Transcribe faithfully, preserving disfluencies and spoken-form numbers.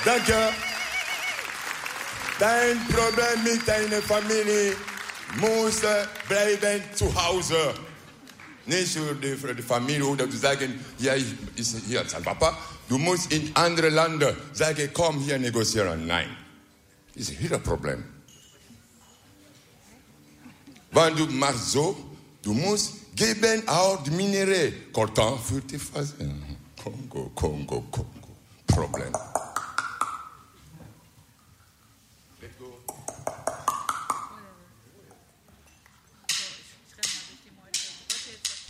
Danke. Dein Problem mit deiner Familie muss bleiben zu Hause. Nicht für die, für die Familie oder zu sagen, ja, ich ist hier als Papa. Du musst in andere Länder sagen, komm hier negozieren. Nein. Das ist hier das Problem. Wenn du machst so, du musst geben auch die Minerais. Coltan für die Phase. Kongo, Kongo, Kongo.